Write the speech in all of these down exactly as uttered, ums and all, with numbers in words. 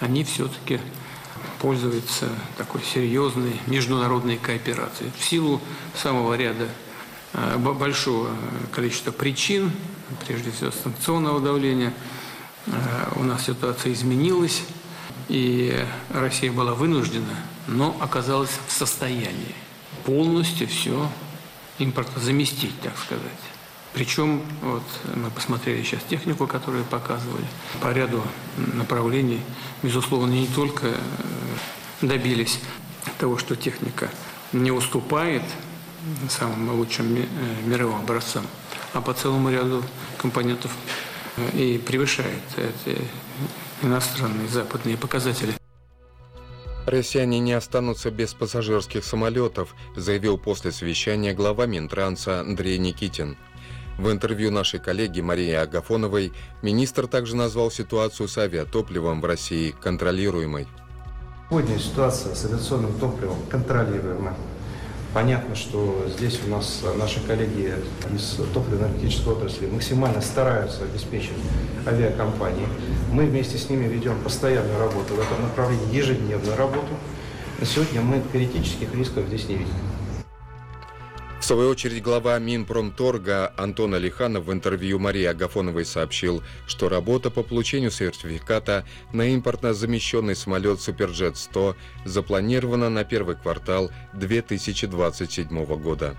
они все-таки пользуются такой серьезной международной кооперацией. В силу самого ряда большого количества причин, прежде всего санкционного давления, у нас ситуация изменилась, и Россия была вынуждена, но оказалась в состоянии полностью все импортозаместить, так сказать. Причем, вот мы посмотрели сейчас технику, которую показывали, по ряду направлений, безусловно, не только добились того, что техника не уступает самым лучшим мировым образцам, а по целому ряду компонентов и превышает эти иностранные западные показатели. Россияне не останутся без пассажирских самолетов, заявил после совещания глава Минтранса Андрей Никитин. В интервью нашей коллеги Марии Агафоновой министр также назвал ситуацию с авиатопливом в России контролируемой. Сегодня ситуация с авиационным топливом контролируемая. Понятно, что здесь у нас наши коллеги из топливно-энергетической отрасли максимально стараются обеспечить авиакомпании. Мы вместе с ними ведем постоянную работу в этом направлении, ежедневную работу. На сегодня мы критических рисков здесь не видим. В свою очередь глава Минпромторга Антон Алиханов в интервью Марии Агафоновой сообщил, что работа по получению сертификата на импортно замещенный самолет Суперджет сто запланирована на первый квартал две тысячи двадцать седьмого года.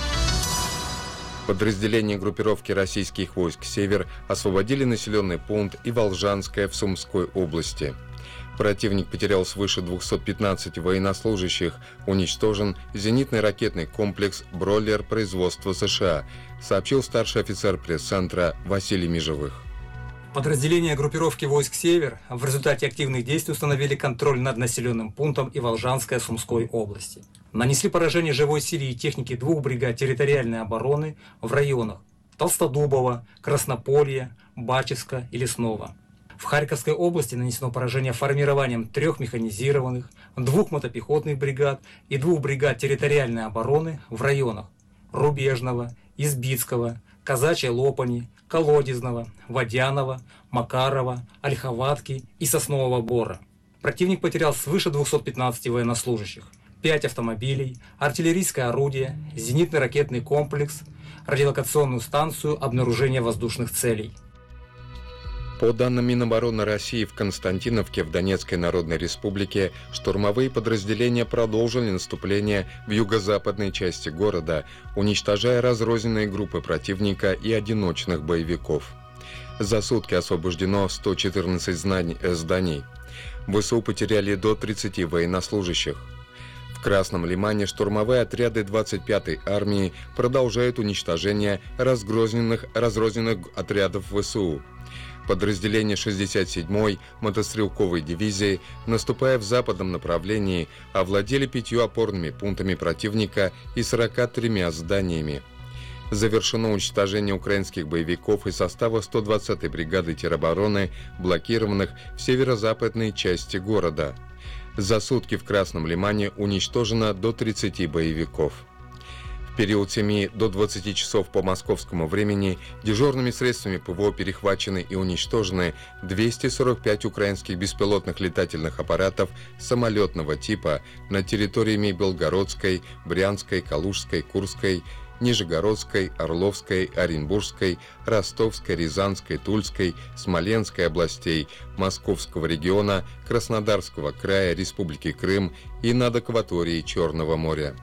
Подразделения группировки российских войск «Север» освободили населенный пункт Иволжанское в Сумской области. Противник потерял свыше двухсот пятнадцати военнослужащих, уничтожен зенитный ракетный комплекс «Бройлер» производства США, сообщил старший офицер пресс-центра Василий Межевых. Подразделения группировки войск «Север» в результате активных действий установили контроль над населенным пунктом Иволжанское Сумской области. Нанесли поражение живой силе и технике двух бригад территориальной обороны в районах Толстодубова, Краснополья, Бачевска и Лесного. В Харьковской области нанесено поражение формированием трех механизированных, двух мотопехотных бригад и двух бригад территориальной обороны в районах Рубежного, Избицкого, Казачьей Лопани, Колодезного, Водянова, Макарова, Ольховатки и Соснового Бора. Противник потерял свыше двухсот пятнадцати военнослужащих, пять автомобилей, артиллерийское орудие, зенитный ракетный комплекс, радиолокационную станцию обнаружения воздушных целей. По данным Минобороны России, в Константиновке в Донецкой Народной Республике штурмовые подразделения продолжили наступление в юго-западной части города, уничтожая разрозненные группы противника и одиночных боевиков. За сутки освобождено сто четырнадцать зданий. ВСУ потеряли до тридцати военнослужащих. В Красном Лимане штурмовые отряды двадцать пятой армии продолжают уничтожение разрозненных, разрозненных отрядов ВСУ. Подразделения шестьдесят седьмой мотострелковой дивизии, наступая в западном направлении, овладели пятью опорными пунктами противника и сорока тремя зданиями. Завершено уничтожение украинских боевиков из состава сто двадцатой бригады теробороны, блокированных в северо-западной части города. За сутки в Красном Лимане уничтожено до тридцати боевиков. В период с семи до двадцати часов по московскому времени дежурными средствами ПВО перехвачены и уничтожены двести сорок пять украинских беспилотных летательных аппаратов самолетного типа на территориями Белгородской, Брянской, Калужской, Курской, Нижегородской, Орловской, Оренбургской, Ростовской, Рязанской, Тульской, Смоленской областей, Московского региона, Краснодарского края, Республики Крым и над акваторией Черного моря.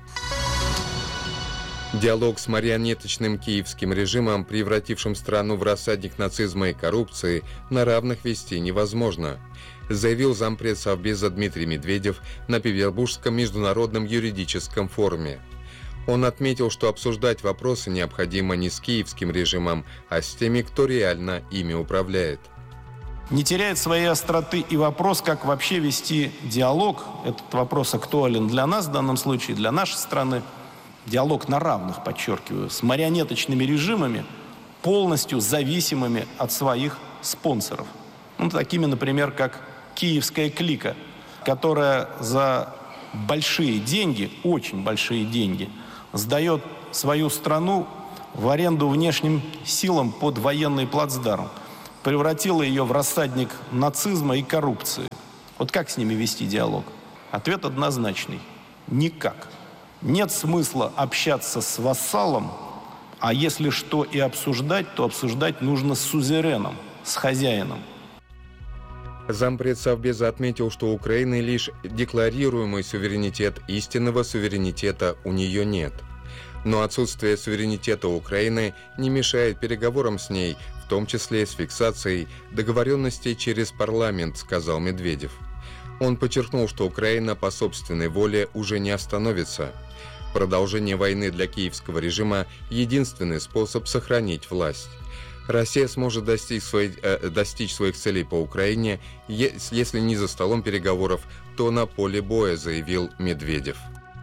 Диалог с марионеточным киевским режимом, превратившим страну в рассадник нацизма и коррупции, на равных вести невозможно, заявил зампред Совбеза Дмитрий Медведев на Петербургском международном юридическом форуме. Он отметил, что обсуждать вопросы необходимо не с киевским режимом, а с теми, кто реально ими управляет. Не теряет своей остроты и вопрос, как вообще вести диалог. Этот вопрос актуален для нас, в данном случае для нашей страны. Диалог на равных, подчеркиваю, с марионеточными режимами, полностью зависимыми от своих спонсоров. Ну, такими, например, как киевская клика, которая за большие деньги, очень большие деньги, сдает свою страну в аренду внешним силам под военный плацдарм, превратила ее в рассадник нацизма и коррупции. Вот как с ними вести диалог? Ответ однозначный. Никак. Нет смысла общаться с вассалом, а если что и обсуждать, то обсуждать нужно с сузереном, с хозяином. Зампред Совбеза отметил, что у Украины лишь декларируемый суверенитет, истинного суверенитета у нее нет. Но отсутствие суверенитета Украины не мешает переговорам с ней, в том числе с фиксацией договоренностей через парламент, сказал Медведев. Он подчеркнул, что Украина по собственной воле уже не остановится. Продолжение войны для киевского режима – единственный способ сохранить власть. Россия сможет достичь, свои, э, достичь своих целей по Украине, е- если не за столом переговоров, то на поле боя, заявил Медведев.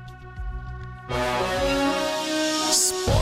Спорт.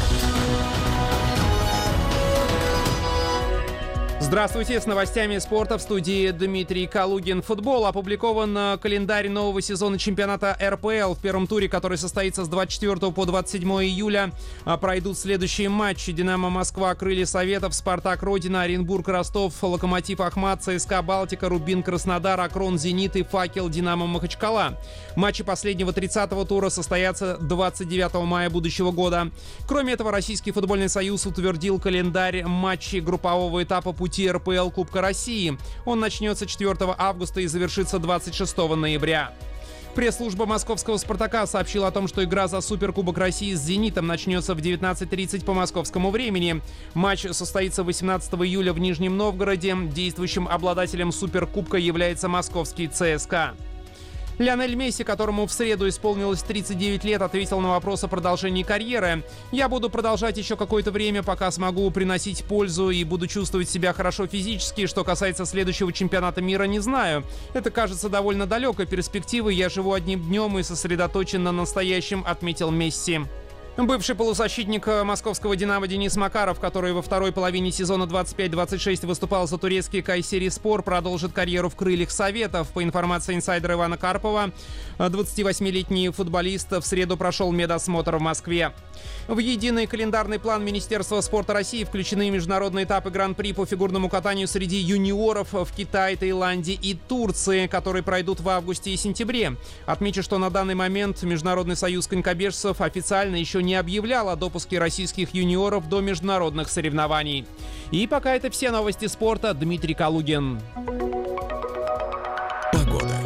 Здравствуйте, с новостями спорта в студии Дмитрий Калугин. Футбол. Опубликован календарь нового сезона чемпионата эр пэ эл. В первом туре, который состоится с двадцать четвёртого по двадцать седьмое июля, пройдут следующие матчи. «Динамо Москва», «Крылья Советов», «Спартак» Родина, «Оренбург» Ростов, «Локомотив» Ахмат, «ЦСКА» Балтика, «Рубин» Краснодар, «Акрон» Зенит и «Факел» Динамо Махачкала. Матчи последнего тридцатого тура состоятся двадцать девятого мая будущего года. Кроме этого, Российский футбольный союз утвердил календарь матчей группового этапа пути эр пэ эл Кубка России. Он начнется четвёртого августа и завершится двадцать шестого ноября. Пресс-служба московского «Спартака» сообщила о том, что игра за Суперкубок России с «Зенитом» начнется в девятнадцать тридцать по московскому времени. Матч состоится восемнадцатого июля в Нижнем Новгороде. Действующим обладателем Суперкубка является московский ЦСКА. Лионель Месси, которому в среду исполнилось тридцать девять лет, ответил на вопрос о продолжении карьеры. «Я буду продолжать еще какое-то время, пока смогу приносить пользу и буду чувствовать себя хорошо физически. Что касается следующего чемпионата мира, не знаю. Это кажется довольно далекой перспективой. Я живу одним днем и сосредоточен на настоящем», — отметил Месси. Бывший полузащитник московского «Динамо» Денис Макаров, который во второй половине сезона двадцать пять двадцать шесть выступал за турецкий Кайсериспор, продолжит карьеру в «Крыльях Советов». По информации инсайдера Ивана Карпова, двадцативосьмилетний футболист в среду прошел медосмотр в Москве. В единый календарный план Министерства спорта России включены международные этапы Гран-при по фигурному катанию среди юниоров в Китае, Таиланде и Турции, которые пройдут в августе и сентябре. Отмечу, что на данный момент Международный союз конькобежцев официально еще не объявлял о допуске российских юниоров до международных соревнований. И пока это все новости спорта. Дмитрий Калугин. Погода.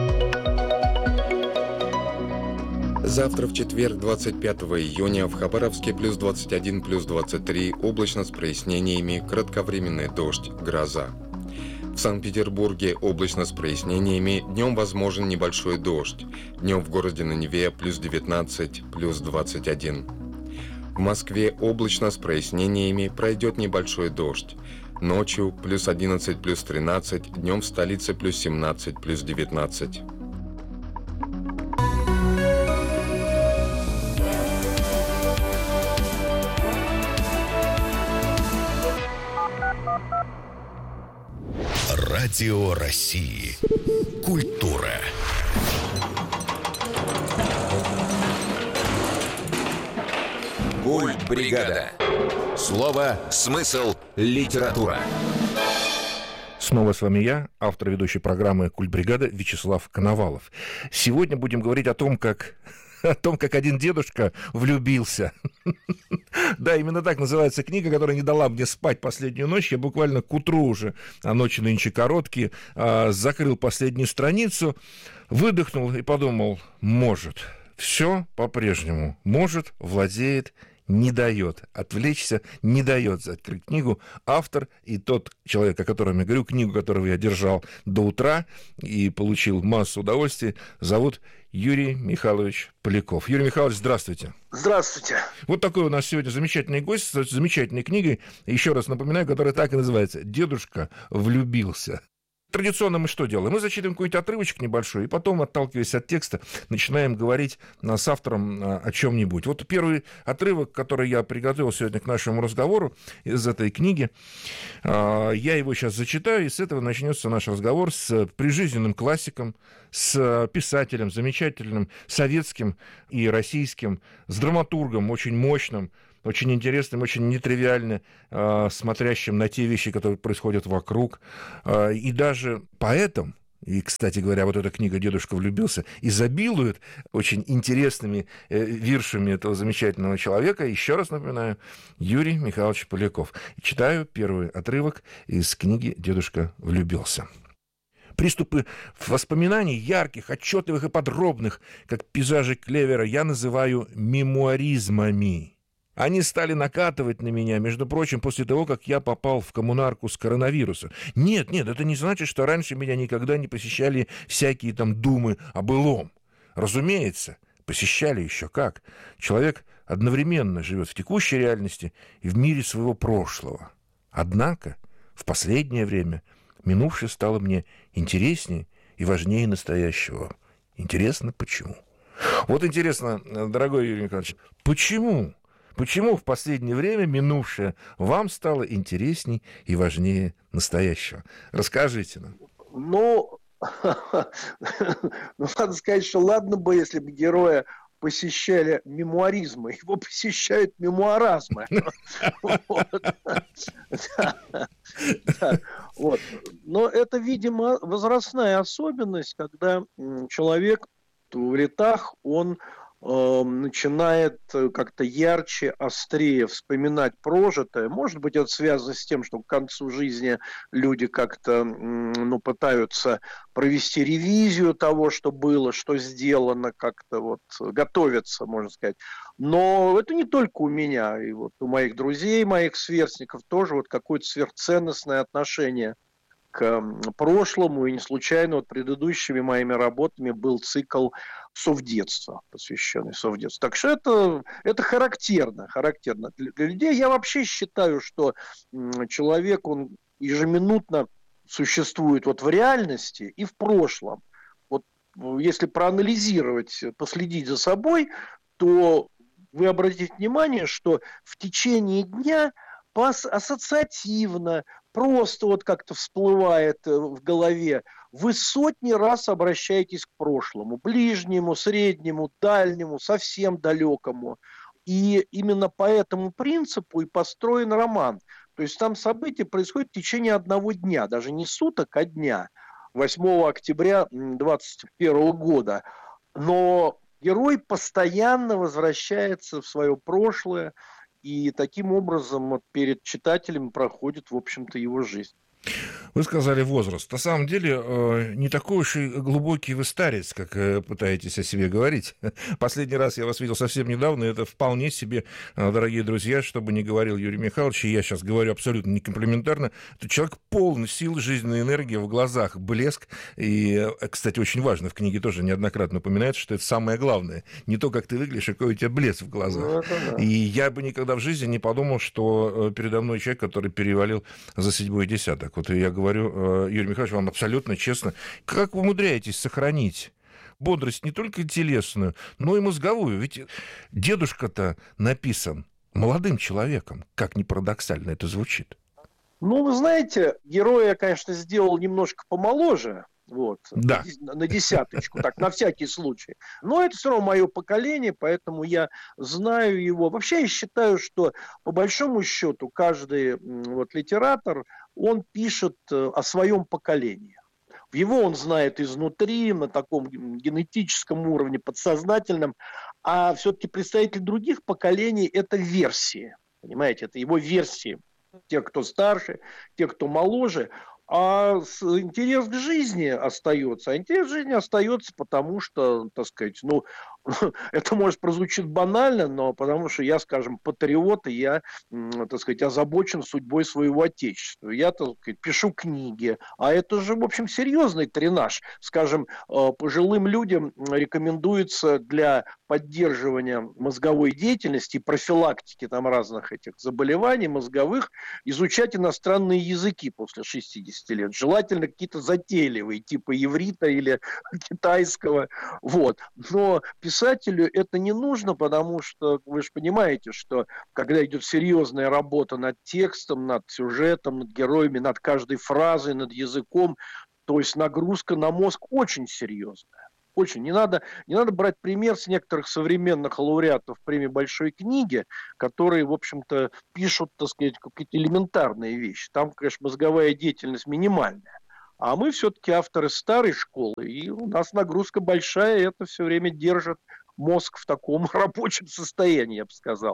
Завтра в четверг, двадцать пятого июня, в Хабаровске плюс двадцать один, плюс двадцать три, облачно с прояснениями, кратковременный дождь, гроза. В Санкт-Петербурге облачно с прояснениями, днем возможен небольшой дождь. Днем в городе на Неве плюс девятнадцать, плюс двадцать один. В Москве облачно с прояснениями, пройдет небольшой дождь. Ночью плюс одиннадцать, плюс тринадцать, днем в столице плюс семнадцать, плюс девятнадцать. Радио России. Культура. Культбригада. Слово, смысл, литература. Снова с вами я, автор ведущей программы «Культбригада» Вячеслав Коновалов. Сегодня будем говорить о том, как... о том, как один дедушка влюбился. Да, именно так называется книга, которая не дала мне спать последнюю ночь. Я буквально к утру уже, а ночи нынче короткие, закрыл последнюю страницу, выдохнул и подумал, может, все по-прежнему, может, владеет, не дает отвлечься, не дает открыть книгу. Автор и тот человек, о котором я говорю, книгу, которую я держал до утра и получил массу удовольствия, зовут Юрий Михайлович Поляков. Юрий Михайлович, здравствуйте. Здравствуйте. Вот такой у нас сегодня замечательный гость с замечательной книгой, еще раз напоминаю, которая так и называется «Дедушка влюбился». Традиционно мы что делаем? Мы зачитываем какой-то отрывочек небольшой, и потом, отталкиваясь от текста, начинаем говорить с автором о чем-нибудь. Вот первый отрывок, который я приготовил сегодня к нашему разговору из этой книги, я его сейчас зачитаю, и с этого начнется наш разговор с прижизненным классиком, с писателем, замечательным советским и российским, с драматургом очень мощным, очень интересным, очень нетривиально э, смотрящим на те вещи, которые происходят вокруг, э, и даже поэтом, и, кстати говоря, вот эта книга «Дедушка влюбился» изобилует очень интересными э, виршами этого замечательного человека. Еще раз напоминаю, Юрий Михайлович Поляков. Читаю первый отрывок из книги «Дедушка влюбился». Приступы воспоминаний, ярких, отчетливых и подробных, как пейзажи Клевера, я называю мемуаризмами. Они стали накатывать на меня, между прочим, после того, как я попал в коммунарку с коронавирусом. Нет, нет, это не значит, что раньше меня никогда не посещали всякие там думы о былом. Разумеется, посещали еще как. Человек одновременно живет в текущей реальности и в мире своего прошлого. Однако в последнее время минувшее стало мне интереснее и важнее настоящего. Интересно, почему? Вот интересно, дорогой Юрий Михайлович, почему? Почему в последнее время минувшее вам стало интересней и важнее настоящего? Расскажите нам. Ну, надо сказать, что ладно бы, если бы героя посещали мемуаризмы, его посещают мемуаразмы. Но это, видимо, возрастная особенность, когда человек в летах, он начинает как-то ярче, острее вспоминать прожитое. Может быть, это связано с тем, что к концу жизни люди как-то ну, пытаются провести ревизию того, что было, что сделано, как-то вот готовятся, можно сказать. Но это не только у меня, и вот у моих друзей, моих сверстников тоже вот какое-то сверхценностное отношение к прошлому, и не случайно вот предыдущими моими работами был цикл совдетства, посвященный совдетству. Так что это, это характерно, характерно для, для людей. Я вообще считаю, что человек, он ежеминутно существует вот в реальности и в прошлом. Вот если проанализировать, последить за собой, то вы обратите внимание, что в течение дня ассоциативно, просто вот как-то всплывает в голове, вы сотни раз обращаетесь к прошлому, ближнему, среднему, дальнему, совсем далекому. И именно по этому принципу и построен роман. То есть там события происходят в течение одного дня, даже не суток, а дня, восьмого октября двадцать первого года. Но герой постоянно возвращается в свое прошлое, и таким образом вот, перед читателем проходит, в общем-то, его жизнь. Вы сказали возраст. На самом деле, не такой уж и глубокий вы старец, как пытаетесь о себе говорить. Последний раз я вас видел совсем недавно, и это вполне себе, дорогие друзья, чтобы не говорил Юрий Михайлович, и я сейчас говорю абсолютно не комплиментарно, это человек полный сил, жизненной энергии, в глазах блеск. И, кстати, очень важно, в книге тоже неоднократно упоминается, что это самое главное. Не то, как ты выглядишь, а какой у тебя блеск в глазах. Ну, да. И я бы никогда в жизни не подумал, что передо мной человек, который перевалил за седьмой десяток. Вот я говорю, Юрий Михайлович, вам абсолютно честно, как вы умудряетесь сохранить бодрость не только телесную, но и мозговую? Ведь дедушка-то написан молодым человеком, как ни парадоксально это звучит. Ну, вы знаете, героя я, конечно, сделал немножко помоложе, вот, да. на десяточку, так, на всякий случай. Но это все равно мое поколение, поэтому я знаю его. Вообще я считаю, что по большому счету каждый вот, литератор, он пишет о своем поколении. Его он знает изнутри, на таком генетическом уровне, подсознательном, а все-таки представители других поколений – это версии, понимаете, это его версии. Те, кто старше, те, кто моложе. А интерес к жизни остается. А интерес к жизни остается, потому что, так сказать, ну, это, может, прозвучит банально, но потому что я, скажем, патриот, и я, так сказать, озабочен судьбой своего отечества. Я, так сказать, пишу книги. А это же, в общем, серьезный тренаж. Скажем, пожилым людям рекомендуется для поддерживания мозговой деятельности и профилактики там разных этих заболеваний мозговых изучать иностранные языки после шестидесяти лет. Желательно какие-то затейливые, типа иврита или китайского. Вот. Но писателю это не нужно, потому что вы же понимаете, что когда идет серьезная работа над текстом, над сюжетом, над героями, над каждой фразой, над языком, то есть нагрузка на мозг очень серьезная. Очень. Не надо, не надо брать пример с некоторых современных лауреатов премии Большой книги, которые, в общем-то, пишут, так сказать, какие-то элементарные вещи. Там, конечно, мозговая деятельность минимальная. А мы все-таки авторы старой школы, и у нас нагрузка большая, и это все время держит мозг в таком рабочем состоянии, я бы сказал.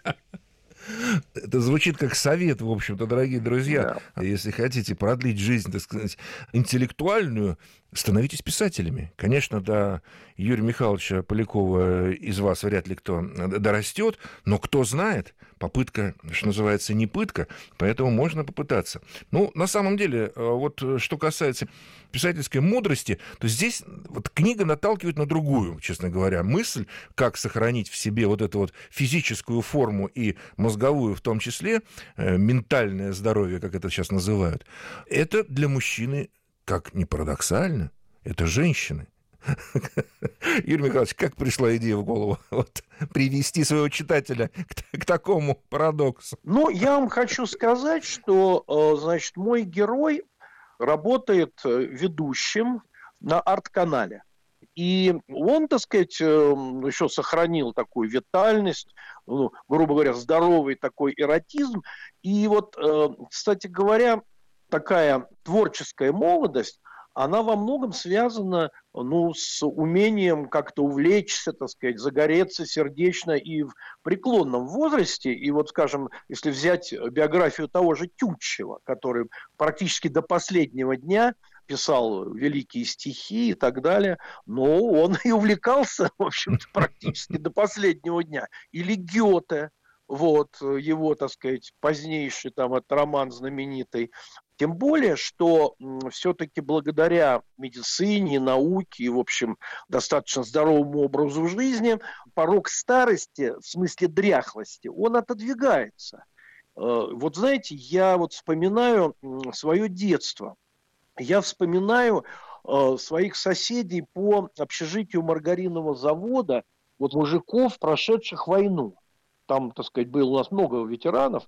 Это звучит как совет, в общем-то, дорогие друзья. Да. Если хотите продлить жизнь, так сказать, интеллектуальную, становитесь писателями. Конечно, до Юрия Михайловича Полякова из вас вряд ли кто дорастет, но кто знает, попытка, что называется, не пытка, поэтому можно попытаться. Ну, на самом деле, вот что касается писательской мудрости, то здесь вот книга наталкивает на другую, честно говоря, мысль, как сохранить в себе вот эту вот физическую форму и мозговую в том числе, э, ментальное здоровье, как это сейчас называют. Это для мужчины, как ни парадоксально, это женщины. Юрий Михайлович, как пришла идея в голову вот, привести своего читателя к, к такому парадоксу? Ну, я вам хочу сказать, что, значит, мой герой работает ведущим на арт-канале. И он, так сказать, еще сохранил такую витальность, ну, грубо говоря, здоровый такой эротизм. И вот, кстати говоря, такая творческая молодость, она во многом связана, ну, с умением как-то увлечься, так сказать, загореться сердечно и в преклонном возрасте. И вот, скажем, если взять биографию того же Тютчева, который практически до последнего дня писал великие стихи и так далее, но он и увлекался, в общем-то, практически до последнего дня. Или Гёте, вот, его, так сказать, позднейший там этот роман знаменитый. Тем более, что все-таки благодаря медицине, науке и, в общем, достаточно здоровому образу жизни, порог старости, в смысле дряхлости, он отодвигается. Вот знаете, я вот вспоминаю свое детство. Я вспоминаю своих соседей по общежитию маргаринового завода, вот мужиков, прошедших войну. Там, так сказать, было у нас много ветеранов.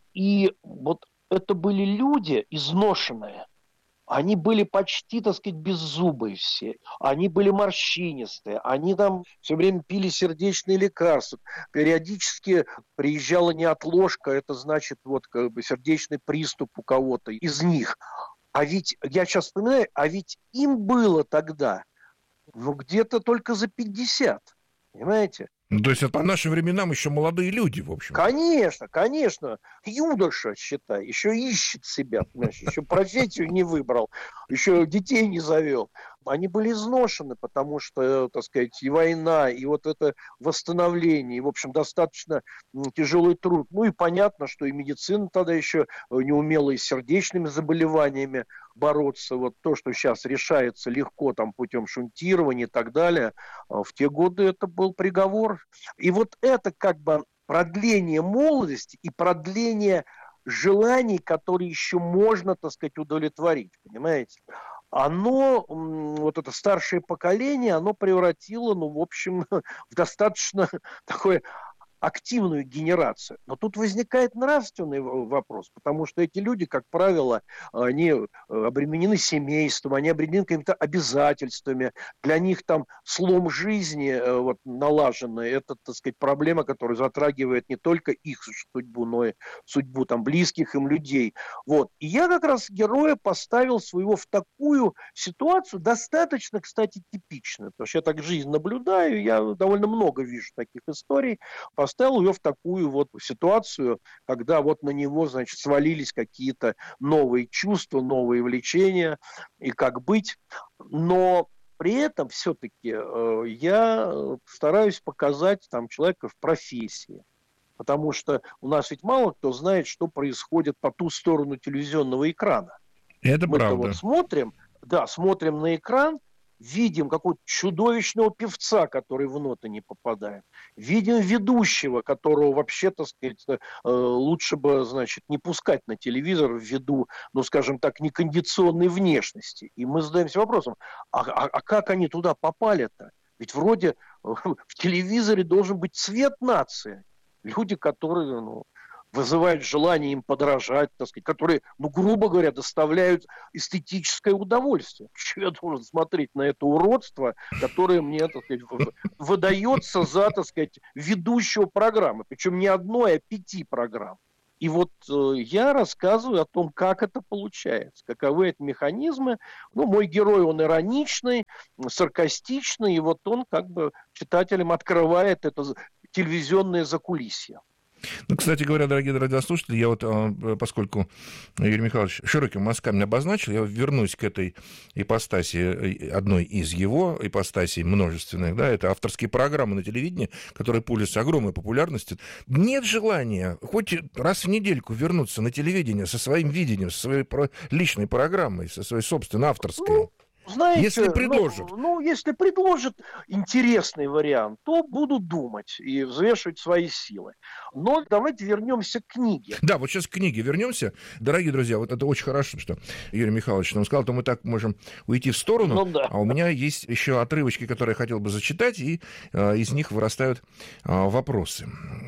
И вот это были люди изношенные. Они были почти, так сказать, беззубые все. Они были морщинистые. Они там все время пили сердечные лекарства. Периодически приезжала неотложка. Это значит вот как бы сердечный приступ у кого-то из них. А ведь, я сейчас вспоминаю, а ведь им было тогда, ну, где-то только за пятьдесят. Понимаете? Ну, то есть это по нашим временам еще молодые люди, в общем. Конечно, конечно. Юноша, считай, еще ищет себя, понимаешь, еще профессию не выбрал, еще детей не завел. Они были изношены, потому что, так сказать, и война, и вот это восстановление, и, в общем, достаточно тяжелый труд. Ну и понятно, что и медицина тогда еще не умела и с сердечными заболеваниями бороться. Вот то, что сейчас решается легко там путем шунтирования и так далее, в те годы это был приговор. И вот это как бы продление молодости и продление желаний, которые еще можно, так сказать, удовлетворить, понимаете? Оно, вот это старшее поколение, оно превратило, ну, в общем, в достаточно такое активную генерацию. Но тут возникает нравственный вопрос, потому что эти люди, как правило, они обременены семейством, они обременены какими-то обязательствами. Для них там слом жизни вот, налаженный, это, так сказать, проблема, которая затрагивает не только их судьбу, но и судьбу там, близких им людей. Вот. И я как раз героя поставил своего в такую ситуацию, достаточно, кстати, типичную. Потому что я так жизнь наблюдаю, я довольно много вижу таких историй. Поставил ее в такую вот ситуацию, когда вот на него, значит, свалились какие-то новые чувства, новые влечения, и как быть. Но при этом все-таки э, я стараюсь показать там человека в профессии. Потому что у нас ведь мало кто знает, что происходит по ту сторону телевизионного экрана. Это Мы-то правда. Вот смотрим, да, смотрим на экран, видим какого-то чудовищного певца, который в ноты не попадает. Видим ведущего, которого вообще, так сказать, лучше бы, значит, не пускать на телевизор ввиду, ну, скажем так, некондиционной внешности. И мы задаемся вопросом, а, а, а как они туда попали-то? Ведь вроде в телевизоре должен быть цвет нации. Люди, которые, ну, вызывают желание им подражать, так сказать, которые, ну, грубо говоря, доставляют эстетическое удовольствие. Почему я должен смотреть на это уродство, которое мне, так сказать, выдается за, так сказать, ведущего программы. Причем не одной, а пяти программ. И вот э, я рассказываю о том, как это получается, каковы эти механизмы. Ну, мой герой, он ироничный, саркастичный, и вот он как бы читателям открывает это телевизионное закулисье. Ну, кстати говоря, дорогие радиослушатели, я вот, поскольку Юрий Михайлович широкими мазками обозначил, я вернусь к этой ипостаси, одной из его ипостасей множественных, да, это авторские программы на телевидении, которые пользуются огромной популярностью. Нет желания хоть раз в недельку вернуться на телевидение со своим видением, со своей личной программой, со своей собственной авторской? Ну, знаете, если предложат. Ну, ну, если предложат интересный вариант, то буду думать и взвешивать свои силы. Но давайте вернемся к книге. Да, вот сейчас к книге вернемся. Дорогие друзья, вот это очень хорошо, что Юрий Михайлович нам сказал, то мы так можем уйти в сторону. Ну, да. А у меня есть еще отрывочки, которые я хотел бы зачитать, и э, из них вырастают э, вопросы.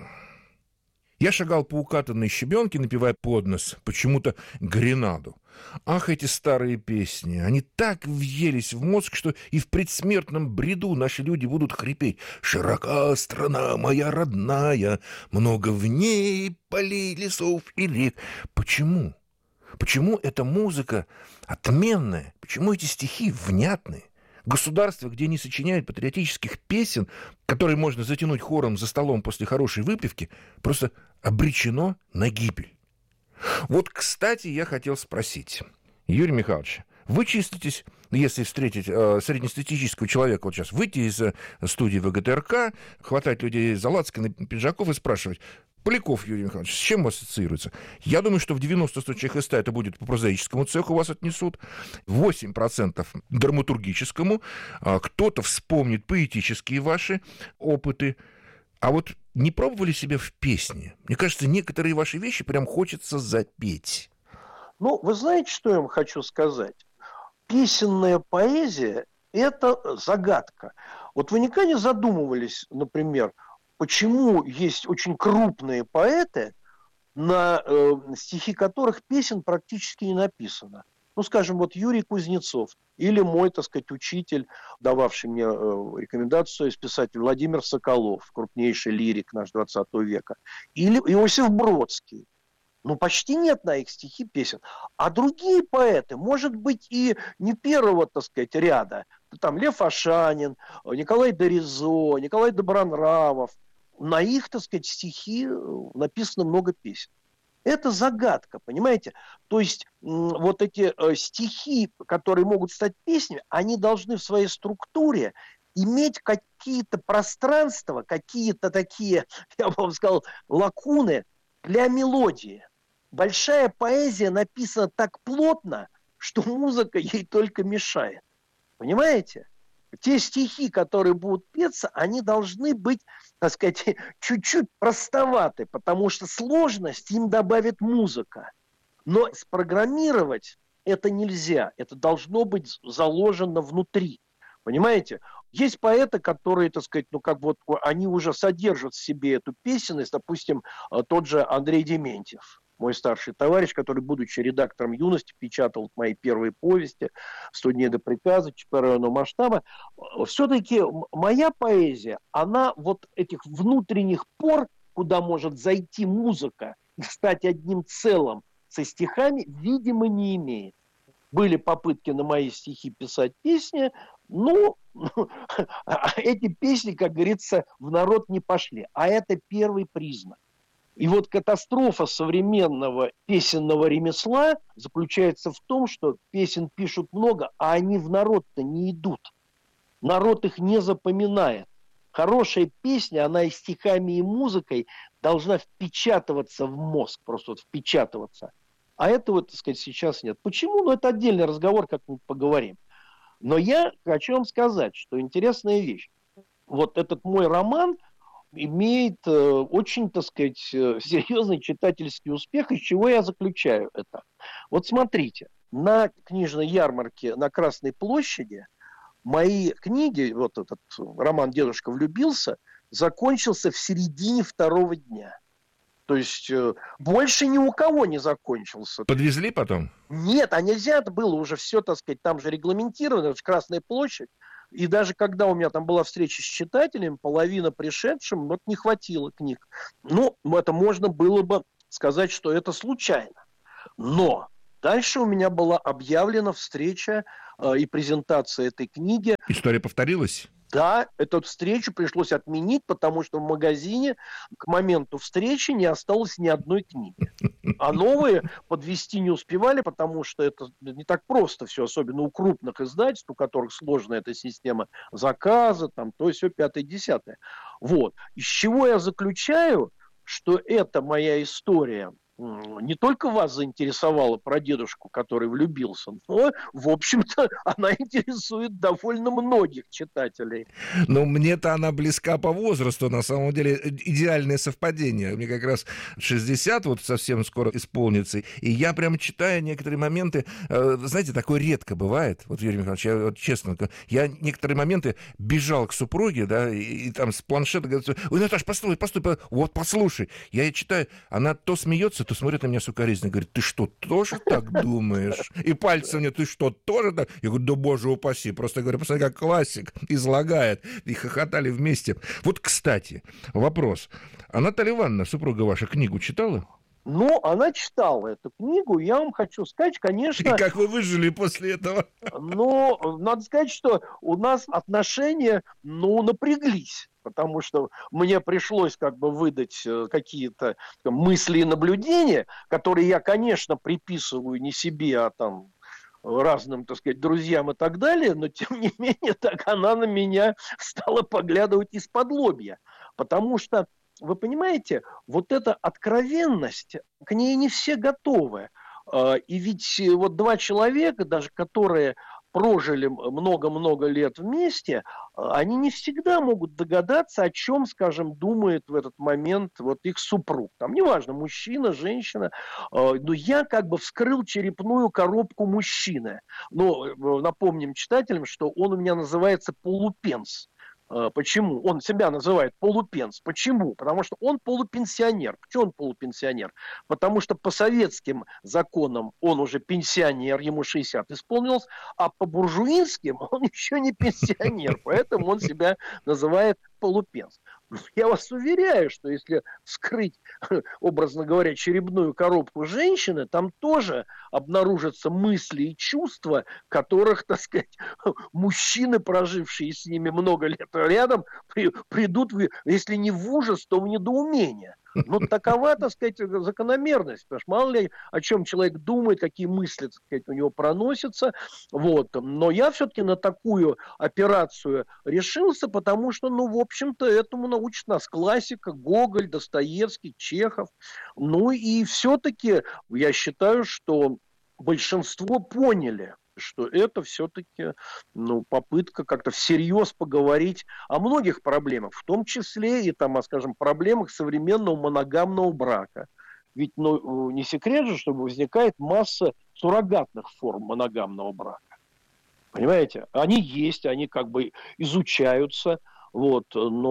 Я шагал по укатанной щебенке, напевая под нос почему-то гренаду. Ах, эти старые песни, они так въелись в мозг, что и в предсмертном бреду наши люди будут хрипеть. «Широка страна моя родная, много в ней полей, лесов и рек». Почему? Почему эта музыка отменная? Почему эти стихи внятные? Государство, где не сочиняют патриотических песен, которые можно затянуть хором за столом после хорошей выпивки, просто обречено на гибель. Вот, кстати, я хотел спросить. Юрий Михайлович, вы числитесь, если встретить э, среднестатистического человека вот сейчас, выйти из э, студии ВГТРК, хватать людей за лацканы пиджаков и спрашивать: Поляков Юрий Михайлович, с чем ассоциируется? Я думаю, что в девяноста случаях из ста это будет по прозаическому цеху вас отнесут, восемь процентов драматургическому, кто-то вспомнит поэтические ваши опыты. А вот не пробовали себя в песне? Мне кажется, некоторые ваши вещи прям хочется запеть. Ну, вы знаете, что я вам хочу сказать? Песенная поэзия – это загадка. Вот вы никогда не задумывались, например, почему есть очень крупные поэты, на э, стихи которых песен практически не написано? Ну, скажем, вот Юрий Кузнецов или мой, так сказать, учитель, дававший мне э, рекомендацию, писатель Владимир Соколов, крупнейший лирик наш двадцатого века, или Иосиф Бродский. Ну, почти нет на их стихи песен. А другие поэты, может быть, и не первого, так сказать, ряда, там Лев Ашанин, Николай Доризо, Николай Добронравов, на их, так сказать, стихи написано много песен. Это загадка, понимаете? То есть вот эти э, стихи, которые могут стать песнями, они должны в своей структуре иметь какие-то пространства, какие-то такие, я бы вам сказал, лакуны для мелодии. Большая поэзия написана так плотно, что музыка ей только мешает. Понимаете? Те стихи, которые будут петься, они должны быть, так сказать, чуть-чуть простоваты, потому что сложность им добавит музыка. Но спрограммировать это нельзя. Это должно быть заложено внутри. Понимаете? Есть поэты, которые, так сказать, ну как вот, они уже содержат в себе эту песенность. Допустим, тот же Андрей Дементьев. Мой старший товарищ, который, будучи редактором «Юности», печатал мои первые повести «сто дней до приказа», «ЧП районного масштаба». Все-таки моя поэзия, она вот этих внутренних пор, куда может зайти музыка и стать одним целым со стихами, видимо, не имеет. Были попытки на мои стихи писать песни, но эти песни, как говорится, в народ не пошли. А это первый признак. И вот катастрофа современного песенного ремесла заключается в том, что песен пишут много, а они в народ-то не идут. Народ их не запоминает. Хорошая песня, она и стихами, и музыкой должна впечатываться в мозг, просто вот впечатываться. А этого, так сказать, сейчас нет. Почему? Ну, это отдельный разговор, как-нибудь поговорим. Но я хочу вам сказать, что интересная вещь. Вот этот мой роман имеет э, очень, так сказать, серьезный читательский успех, из чего я заключаю это. Вот смотрите, на книжной ярмарке на Красной площади мои книги, вот этот роман «Дедушка влюбился», закончился в середине второго дня. То есть э, больше ни у кого не закончился. Подвезли потом? Нет, а нельзя, это было уже все, так сказать, там же регламентировано, это же Красная площадь. И даже когда у меня там была встреча с читателями, половина пришедшим, вот не хватило книг. Ну, это можно было бы сказать, что это случайно. Но дальше у меня была объявлена встреча э, и презентация этой книги. История повторилась? Да, эту встречу пришлось отменить, потому что в магазине к моменту встречи не осталось ни одной книги. А новые подвезти не успевали, потому что это не так просто все, особенно у крупных издательств, у которых сложная эта система заказа, там, то есть все пятое-десятое. Вот. Из чего я заключаю, что это моя история не только вас заинтересовала про дедушку, который влюбился, но, в общем-то, она интересует довольно многих читателей. Но мне-то она близка по возрасту, на самом деле, идеальное совпадение. Мне как раз шестьдесят вот совсем скоро исполнится, и я прям читаю некоторые моменты, знаете, такое редко бывает, вот, Юрий Михайлович, я вот честно, я некоторые моменты бежал к супруге, да, и, и там с планшета говорит: ой, Наташа, постой, постой, постой, вот, послушай. Я ей читаю, она то смеется, то смотрит на меня сукоризненно, говорит: ты что, тоже так думаешь? И пальцем мне: ты что, тоже так? Я говорю: да боже упаси, просто говорю, посмотри, как классик излагает. И хохотали вместе. Вот, кстати, вопрос. А Наталья Ивановна, супруга ваша, книгу читала? Ну, она читала эту книгу, я вам хочу сказать, конечно... И как вы выжили после этого? Ну, надо сказать, что у нас отношения, ну, напряглись, потому что мне пришлось как бы выдать какие-то мысли и наблюдения, которые я, конечно, приписываю не себе, а там разным, так сказать, друзьям и так далее, но, тем не менее, так она на меня стала поглядывать из-под лобья, потому что, вы понимаете, вот эта откровенность, к ней не все готовы. И ведь вот два человека, даже которые прожили много-много лет вместе, они не всегда могут догадаться, о чем, скажем, думает в этот момент вот их супруг. Там неважно, мужчина, женщина. Но я как бы вскрыл черепную коробку мужчины. Но напомним читателям, что он у меня называется полупенс. Почему? Он себя называет полупенс. Почему? Потому что он полупенсионер. Почему он полупенсионер? Потому что по советским законам он уже пенсионер, ему шестьдесят исполнилось, а по буржуинским он еще не пенсионер. Поэтому он себя называет полупенс. Я вас уверяю, что если вскрыть, образно говоря, черепную коробку женщины, там тоже обнаружатся мысли и чувства, которых, так сказать, мужчины, прожившие с ними много лет рядом, при, придут, в, если не в ужас, то в недоумение. Ну, такова, так сказать, закономерность. Потому что мало ли о чем человек думает, какие мысли, так сказать, у него проносятся. Вот. Но я все-таки на такую операцию решился, потому что, ну, в общем-то, этому научит нас классика: Гоголь, Достоевский, Чехов. Ну, и все-таки я считаю, что большинство поняли, что это все-таки, ну, попытка как-то всерьез поговорить о многих проблемах, в том числе и, там, скажем, проблемах современного моногамного брака. Ведь, ну, не секрет же, что возникает масса суррогатных форм моногамного брака. Понимаете? Они есть, они как бы изучаются. Вот,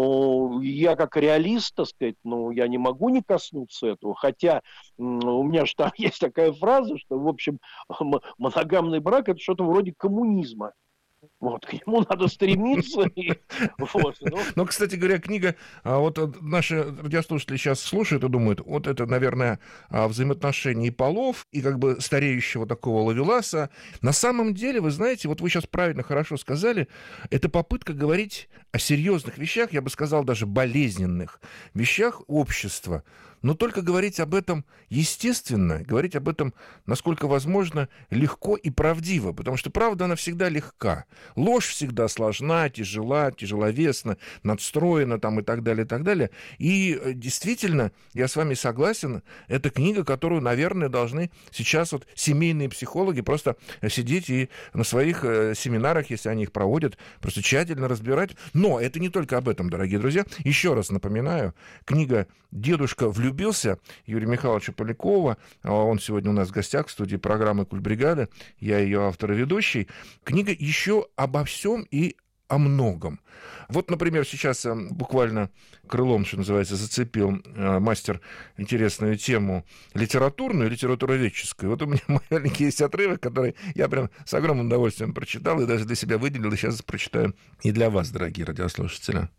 но я как реалист, так сказать, ну, я не могу не коснуться этого, хотя у меня же там есть такая фраза, что, в общем, моногамный брак – это что-то вроде коммунизма. Вот, к нему надо стремиться. И, вот, ну. Но, кстати говоря, книга, вот наши радиослушатели сейчас слушают и думают, вот это, наверное, взаимоотношения полов и как бы стареющего такого ловеласа. На самом деле, вы знаете, вот вы сейчас правильно, хорошо сказали, это попытка говорить о серьезных вещах, я бы сказал, даже болезненных вещах общества. Но только говорить об этом естественно, говорить об этом, насколько возможно, легко и правдиво, потому что правда, она всегда легка. Ложь всегда сложна, тяжела, тяжеловесна, надстроена там и так далее, и так далее. И действительно, я с вами согласен, это книга, которую, наверное, должны сейчас вот семейные психологи просто сидеть и на своих семинарах, если они их проводят, просто тщательно разбирать. Но это не только об этом, дорогие друзья. Еще раз напоминаю, книга «Дедушка влюбился» Юрия Михайловича Полякова. Он сегодня у нас в гостях в студии программы «Культбригада». Я ее автор и ведущий. Книга еще обо всем и о многом. Вот, например, сейчас буквально крылом, что называется, зацепил мастер интересную тему литературную, литературоведческую. Вот у меня маленький есть отрывок, который я прям с огромным удовольствием прочитал и даже для себя выделил, и сейчас прочитаю и для вас, дорогие радиослушатели.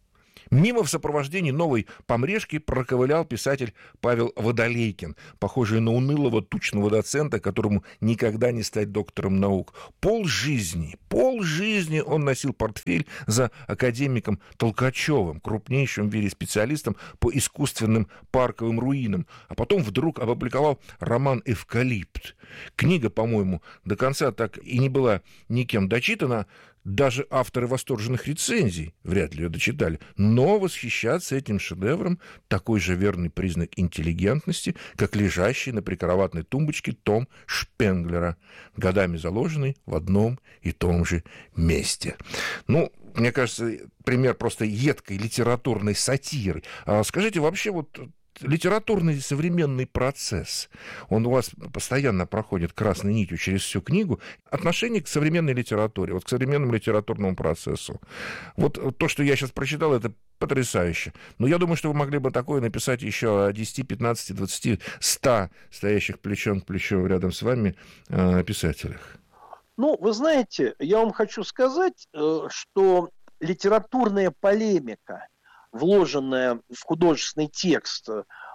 Мимо в сопровождении новой помрешки проковылял писатель Павел Водолейкин, похожий на унылого тучного доцента, которому никогда не стать доктором наук. Полжизни, полжизни он носил портфель за академиком Толкачевым, крупнейшим в мире специалистом по искусственным парковым руинам, а потом вдруг опубликовал роман «Эвкалипт». Книга, по-моему, до конца так и не была никем дочитана. Даже авторы восторженных рецензий вряд ли ее дочитали. Но восхищаться этим шедевром – такой же верный признак интеллигентности, как лежащий на прикроватной тумбочке том Шпенглера, годами заложенный в одном и том же месте. Ну, мне кажется, пример просто едкой литературной сатиры. А скажите, вообще вот литературный современный процесс, он у вас постоянно проходит красной нитью через всю книгу. Отношение к современной литературе, вот к современному литературному процессу. Вот то, что я сейчас прочитал, это потрясающе. Но я думаю, что вы могли бы такое написать еще о десяти, пятнадцати, двадцати, ста стоящих плечом к плечу рядом с вами э, писателях. Ну, вы знаете, я вам хочу сказать, что литературная полемика, вложенная в художественный текст,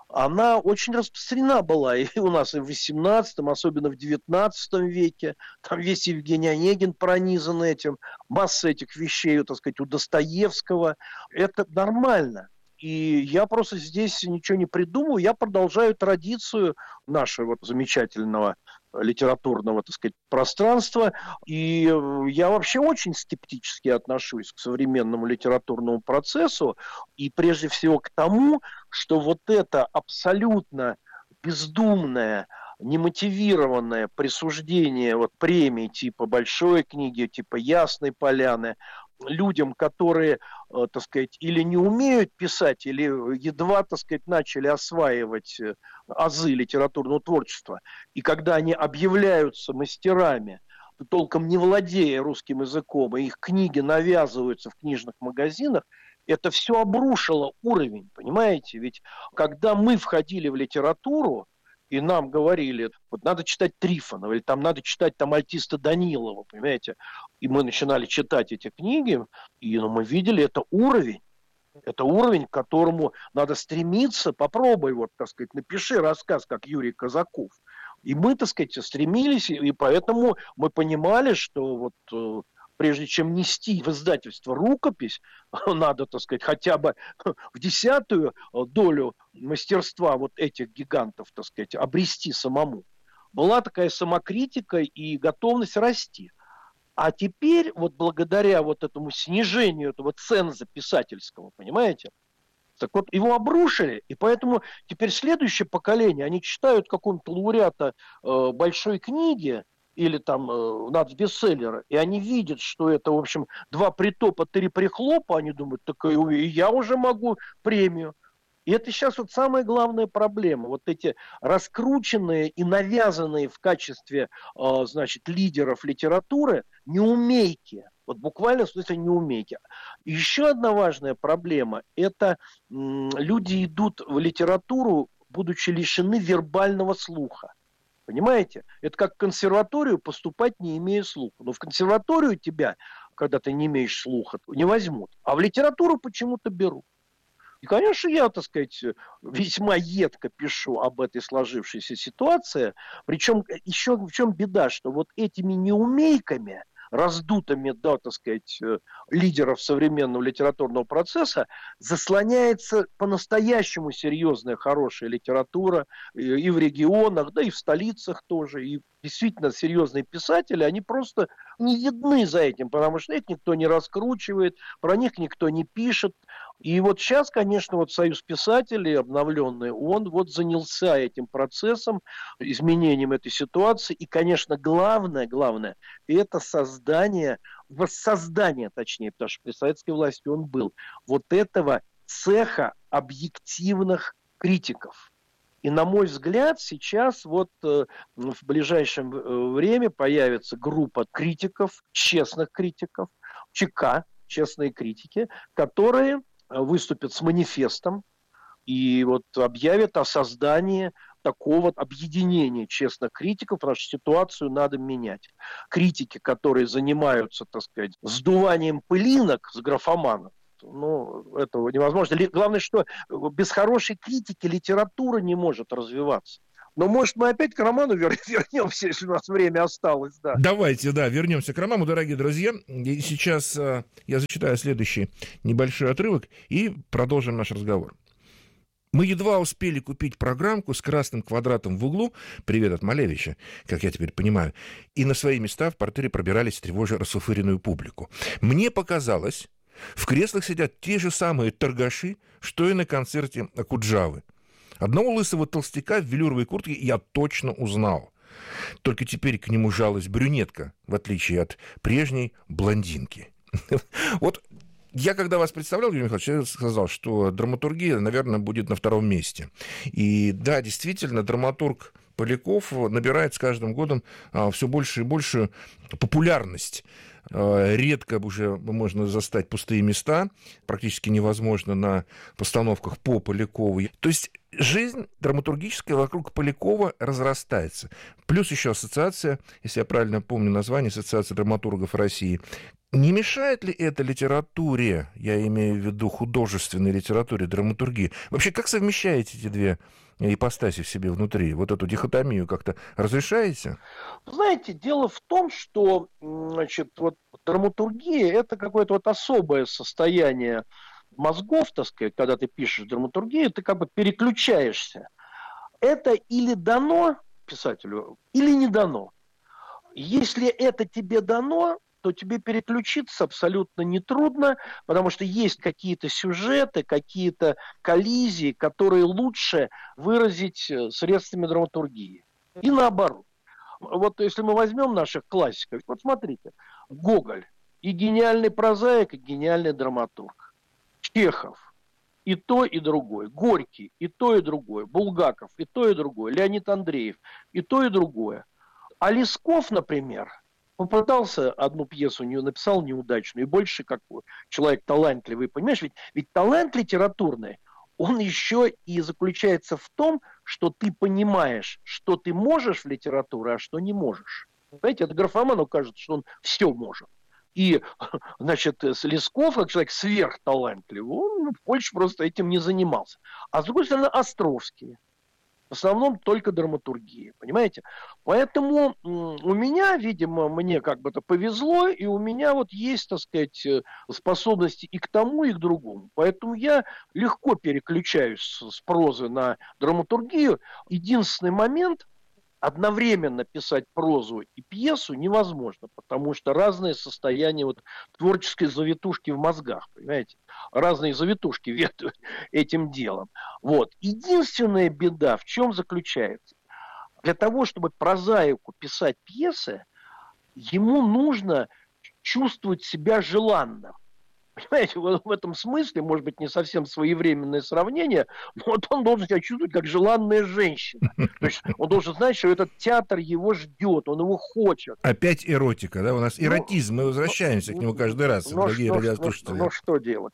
она очень распространена была и у нас и в восемнадцатом, особенно в девятнадцатом веке. Там весь Евгений Онегин пронизан этим, масса этих вещей, так сказать, у Достоевского. Это нормально. И я просто здесь ничего не придумываю, я продолжаю традицию нашего вот замечательного литературного, так сказать, пространства. И я вообще очень скептически отношусь к современному литературному процессу. И прежде всего к тому, что вот это абсолютно бездумное, немотивированное присуждение вот премий типа «Большой книги», типа «Ясной поляны» людям, которые, так сказать, или не умеют писать, или едва, так сказать, начали осваивать азы литературного творчества. И когда они объявляются мастерами, толком не владея русским языком, и их книги навязываются в книжных магазинах, это все обрушило уровень, понимаете? Ведь когда мы входили в литературу, и нам говорили, вот надо читать Трифонова, или там надо читать там Альтиста Данилова, понимаете? И мы начинали читать эти книги, и ну, мы видели, это уровень. Это уровень, к которому надо стремиться. Попробуй, вот, так сказать, напиши рассказ, как Юрий Казаков. И мы, так сказать, стремились, и поэтому мы понимали, что вот прежде чем нести в издательство рукопись, надо, так сказать, хотя бы в десятую долю мастерства вот этих гигантов, так сказать, обрести самому. Была такая самокритика и готовность расти. А теперь, вот благодаря вот этому снижению этого ценза писательского, понимаете, так вот его обрушили, и поэтому теперь следующее поколение, они читают какого-то лауреата э, большой книги, или там э, нацбестселлера, и они видят, что это, в общем, два притопа, три прихлопа, они думают, так и я уже могу премию. И это сейчас вот самая главная проблема. Вот эти раскрученные и навязанные в качестве, э, значит, лидеров литературы неумейки. Вот буквально в смысле неумейки. Еще одна важная проблема – это м, люди идут в литературу, будучи лишены вербального слуха. Понимаете? Это как в консерваторию поступать, не имея слуха. Но в консерваторию тебя, когда ты не имеешь слуха, не возьмут. А в литературу почему-то берут. И, конечно, я, так сказать, весьма едко пишу об этой сложившейся ситуации. Причем еще в чем беда, что вот этими неумейками, раздутыми, да, так сказать, лидеров современного литературного процесса, заслоняется по-настоящему серьезная, хорошая литература и в регионах, да и в столицах тоже. И действительно серьезные писатели, они просто не видны за этим, потому что их никто не раскручивает, про них никто не пишет. И вот сейчас, конечно, вот Союз писателей обновленный, он вот занялся этим процессом, изменением этой ситуации. И, конечно, главное, главное, это создание, воссоздание, точнее, потому что при советской власти он был, вот этого цеха объективных критиков. И, на мой взгляд, сейчас вот э, в ближайшем э, время появится группа критиков, честных критиков, ЧК, честные критики, которые выступят с манифестом и вот объявят о создании такого объединения честных критиков, потому что ситуацию надо менять. Критики, которые занимаются, так сказать, сдуванием пылинок с графоманов, ну, этого невозможно. Главное, что без хорошей критики литература не может развиваться. Но, может, мы опять к роману вернемся, если у нас время осталось. Да. Давайте, да, вернемся к роману, дорогие друзья. И сейчас э, я зачитаю следующий небольшой отрывок и продолжим наш разговор. Мы едва успели купить программку с красным квадратом в углу, привет от Малевича, как я теперь понимаю, и на свои места в портере пробирались, тревожа расфуфыренную публику. Мне показалось, в креслах сидят те же самые торгаши, что и на концерте Акуджавы. Одного лысого толстяка в велюровой куртке я точно узнал. Только теперь к нему жалась брюнетка, в отличие от прежней блондинки. Вот я, когда вас представлял, Юрий Михайлович, я сказал, что драматургия, наверное, будет на втором месте. И да, действительно, драматург Поляков набирает с каждым годом все больше и большую популярность. Редко уже можно застать пустые места, практически невозможно на постановках по Полякову. То есть жизнь драматургическая вокруг Полякова разрастается. Плюс еще ассоциация, если я правильно помню название, Ассоциация драматургов России. Не мешает ли это литературе, я имею в виду художественной литературе, драматургии? Вообще, как совмещаете эти две ипостаси в себе внутри? Вот эту дихотомию как-то разрешаете? Знаете, дело в том, что, значит, вот драматургия – это какое-то вот особое состояние мозгов, так сказать, когда ты пишешь драматургию, ты как бы переключаешься. Это или дано писателю, или не дано. Если это тебе дано, то тебе переключиться абсолютно нетрудно, потому что есть какие-то сюжеты, какие-то коллизии, которые лучше выразить средствами драматургии. И наоборот. Вот если мы возьмем наших классиков, вот смотрите, Гоголь и гениальный прозаик, и гениальный драматург. Чехов и то, и другое. Горький и то, и другое. Булгаков и то, и другое. Леонид Андреев и то, и другое. А Лесков, например, попытался одну пьесу, не написал неудачную, и больше как человек талантливый, понимаешь, ведь, ведь талант литературный, он еще и заключается в том, что ты понимаешь, что ты можешь в литературе, а что не можешь. Знаете, это графоману кажется, что он все может. И, значит, Лесков, как человек сверхталантливый, он больше просто этим не занимался. А с другой стороны, Островский. В основном только драматургия, понимаете? Поэтому у меня, видимо, мне как бы это повезло, и у меня вот есть, так сказать, способности и к тому, и к другому. Поэтому я легко переключаюсь с прозы на драматургию. Единственный момент, одновременно писать прозу и пьесу невозможно, потому что разные состояния вот творческой завитушки в мозгах, понимаете? Разные завитушки ведут этим делом. Вот. Единственная беда в чем заключается? Для того, чтобы прозаику писать пьесы, ему нужно чувствовать себя желанным. Понимаете, в этом смысле, может быть, не совсем своевременное сравнение, но вот он должен себя чувствовать как желанная женщина. То есть он должен знать, что этот театр его ждет, он его хочет. Опять эротика, да? У нас эротизм, мы возвращаемся ну, к нему каждый раз, ну, дорогие что, радиослушатели. Ну, ну что делать?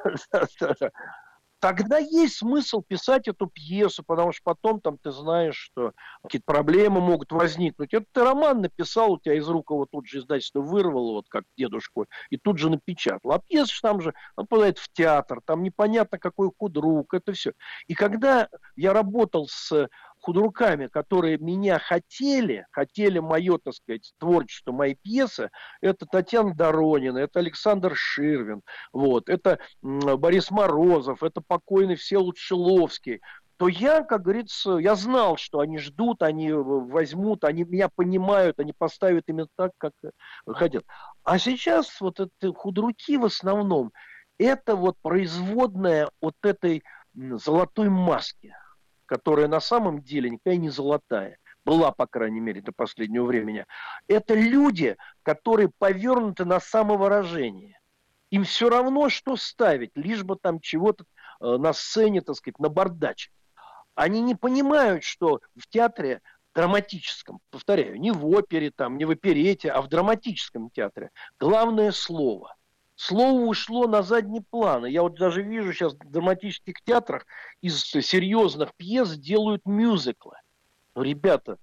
Тогда есть смысл писать эту пьесу, потому что потом там ты знаешь, что какие-то проблемы могут возникнуть. Это ты роман написал, у тебя из рук его тут же издательство вырвало, вот как дедушку, и тут же напечатал. А пьеса там же попадает в театр, там непонятно какой худрук, это все. И когда я работал с худруками, которые меня хотели, хотели мое, так сказать, творчество, мои пьесы, это Татьяна Доронина, это Александр Ширвин, вот, это Борис Морозов, это покойный Всеволод Шиловский, то я, как говорится, я знал, что они ждут, они возьмут, они меня понимают, они поставят именно так, как хотят. А сейчас вот эти худруки в основном, это вот производная от этой золотой маски, которая на самом деле никакая не золотая. Была, по крайней мере, до последнего времени. Это люди, которые повернуты на самовыражение. Им все равно, что ставить, лишь бы там чего-то э, на сцене, так сказать, набардачить. Они не понимают, что в театре драматическом, повторяю, не в опере, там, не в оперете, а в драматическом театре, главное слово. Слово ушло на задний план. Я вот даже вижу сейчас в драматических театрах из серьезных пьес делают мюзиклы. Но, ребята,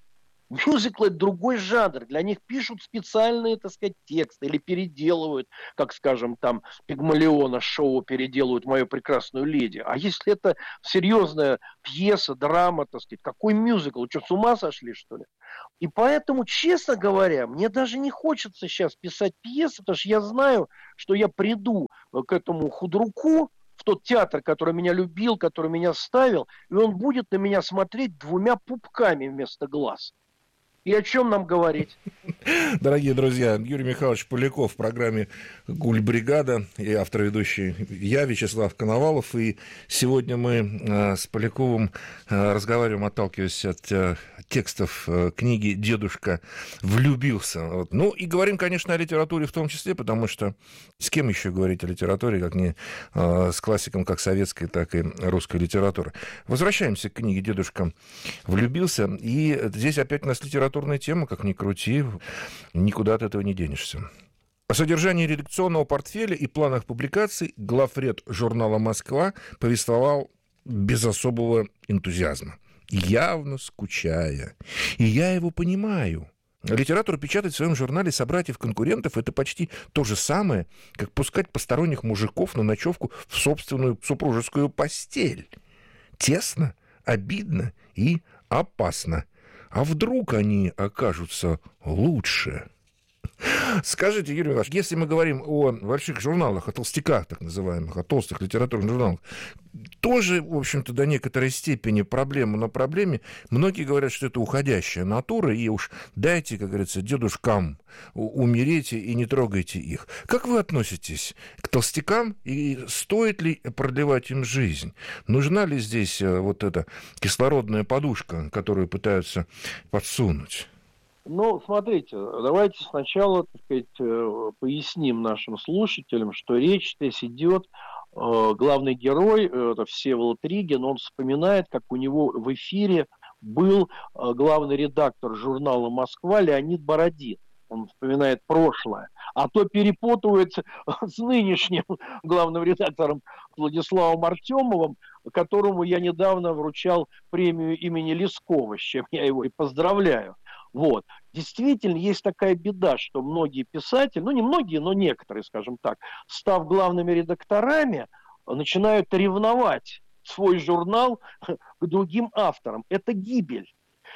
Мюзикл – это другой жанр. Для них пишут специальные, так сказать, тексты или переделывают, как, скажем, там, Пигмалиона шоу переделывают «Мою прекрасную леди». А если это серьезная пьеса, драма, так сказать, какой мюзикл? Вы что, с ума сошли, что ли? И поэтому, честно говоря, мне даже не хочется сейчас писать пьесы, потому что я знаю, что я приду к этому худруку, в тот театр, который меня любил, который меня ставил, и он будет на меня смотреть двумя пупками вместо глаз. И о чем нам говорить? Дорогие друзья, Юрий Михайлович Поляков в программе «Гульбригада» и автор-ведущий я, Вячеслав Коновалов. И сегодня мы э, с Поляковым э, разговариваем, отталкиваясь от э, текстов э, книги «Дедушка влюбился». Вот. Ну и говорим, конечно, о литературе в том числе, потому что с кем еще говорить о литературе, как не э, с классиком как советской, так и русской литературы. Возвращаемся к книге «Дедушка влюбился». И здесь опять у нас литература тема, как ни крути, никуда от этого не денешься. О содержании редакционного портфеля и планах публикаций главред журнала «Москва» повествовал без особого энтузиазма, явно скучая. И я его понимаю. Литературу печатать в своем журнале собратьев-конкурентов – это почти то же самое, как пускать посторонних мужиков на ночевку в собственную супружескую постель. Тесно, обидно и опасно. А вдруг они окажутся лучше? Скажите, Юрий Иванович, если мы говорим о больших журналах, о толстяках так называемых, о толстых литературных журналах, тоже, в общем-то, до некоторой степени проблема на проблеме. Многие говорят, что это уходящая натура, и уж дайте, как говорится, дедушкам умереть и не трогайте их. Как вы относитесь к толстякам, и стоит ли продлевать им жизнь? Нужна ли здесь вот эта кислородная подушка, которую пытаются подсунуть? Ну, смотрите, давайте сначала, так сказать, поясним нашим слушателям, что речь здесь идет, главный герой, это Всеволод Ригин, он вспоминает, как у него в эфире был главный редактор журнала «Москва» Леонид Бородин. Он вспоминает прошлое, а то перепутывается с нынешним главным редактором Владиславом Артемовым, которому я недавно вручал премию имени Лескова, с чем я его и поздравляю. Вот. Действительно, есть такая беда, что многие писатели, ну не многие, но некоторые, скажем так, став главными редакторами, начинают ревновать свой журнал к другим авторам. Это гибель.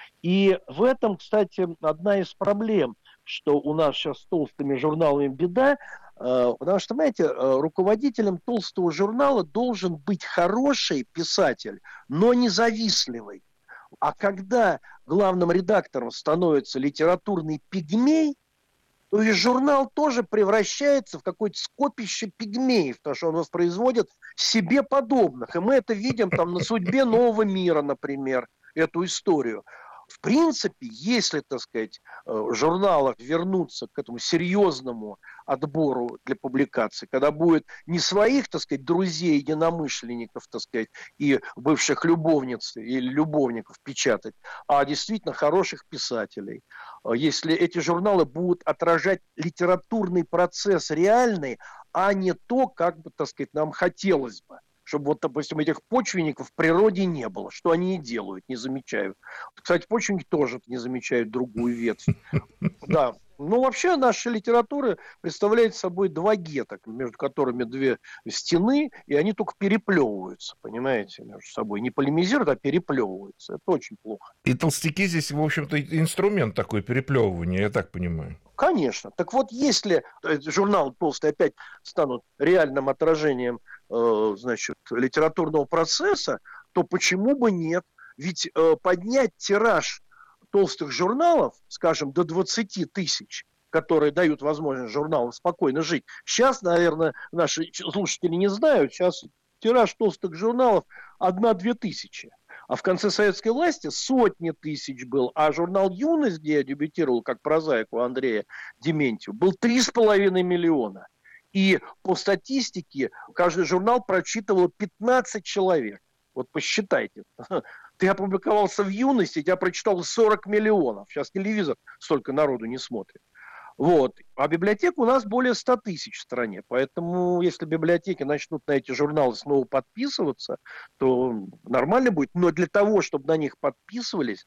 И в этом, кстати, одна из проблем, что у нас сейчас с толстыми журналами беда, потому что, знаете, руководителем толстого журнала должен быть хороший писатель, но независтливый. А когда главным редактором становится литературный пигмей, то и журнал тоже превращается в какое-то скопище пигмеев, потому что он воспроизводит себе подобных. И мы это видим там на «Судьбе нового мира», например, эту историю. В принципе, если, так сказать, журналах вернуться к этому серьезному отбору для публикаций, когда будет не своих, так сказать, друзей, единомышленников, так сказать, и бывших любовниц или любовников печатать, а действительно хороших писателей, если эти журналы будут отражать литературный процесс реальный, а не то, как бы, так сказать, нам хотелось бы. Чтобы, вот, допустим, этих почвенников в природе не было. Что они и делают, не замечают. Кстати, почвенники тоже не замечают другую ветвь. Да. Ну, вообще, наша литература представляет собой два гетто, между которыми две стены, и они только переплевываются, понимаете, между собой. Не полемизируют, а переплевываются. Это очень плохо. И толстяки здесь, в общем-то, инструмент такой переплевывания, я так понимаю. Конечно. Так вот, если журналы толстые опять станут реальным отражением, э, значит, литературного процесса, то почему бы нет? Ведь э, поднять тираж толстых журналов, скажем, до двадцати тысяч, которые дают возможность журналам спокойно жить. Сейчас, наверное, наши слушатели не знают, сейчас тираж толстых журналов одна-две тысячи. А в конце советской власти сотни тысяч был. А журнал «Юность», где я дебютировал как прозаик у Андрея Дементьева, был три с половиной миллиона. И по статистике каждый журнал прочитывал пятнадцать человек. Вот посчитайте. Ты опубликовался в «Юности», тебя прочитало сорок миллионов. Сейчас телевизор столько народу не смотрит. Вот. А библиотек у нас более ста тысяч в стране. Поэтому, если библиотеки начнут на эти журналы снова подписываться, то нормально будет. Но для того, чтобы на них подписывались,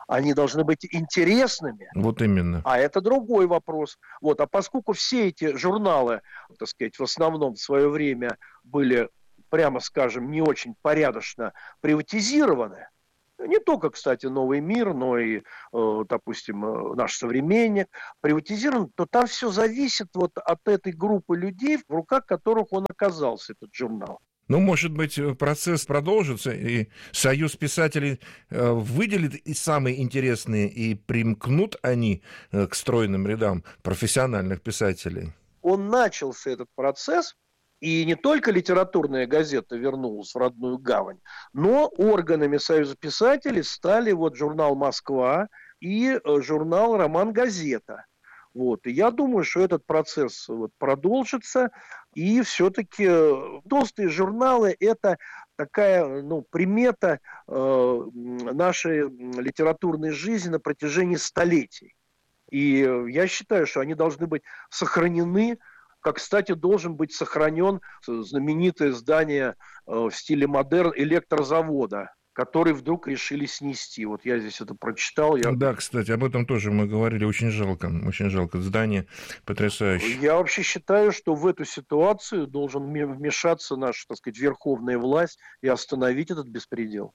они должны быть интересными. Вот именно. А это другой вопрос. Вот. А поскольку все эти журналы, так сказать, в основном в свое время были, прямо скажем, не очень порядочно приватизированы, не только, кстати, «Новый мир», но и, допустим, «Наш современник» приватизирован, то там все зависит вот от этой группы людей, в руках которых он оказался, этот журнал. Ну, может быть, процесс продолжится, и Союз писателей выделит и самые интересные, и примкнут они к стройным рядам профессиональных писателей? Он начался, этот процесс, и не только литературная газета вернулась в родную гавань, но органами Союза писателей стали вот журнал «Москва» и журнал «Роман-газета». Вот. И я думаю, что этот процесс вот продолжится, и все-таки толстые журналы – это такая, ну, примета э, нашей литературной жизни на протяжении столетий. И я считаю, что они должны быть сохранены, как, кстати, должен быть сохранен знаменитое здание в стиле модерн электрозавода, который вдруг решили снести. Вот я здесь это прочитал. Я... Да, кстати, об этом тоже мы говорили. Очень жалко, очень жалко. Здание потрясающее. Я вообще считаю, что в эту ситуацию должен вмешаться наша, так сказать, верховная власть и остановить этот беспредел.